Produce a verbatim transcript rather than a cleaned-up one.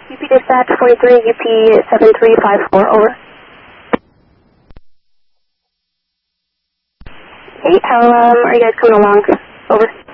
U P dispatch forty-three, U P seven three five four, over. Okay, how um, are you guys coming along? Over.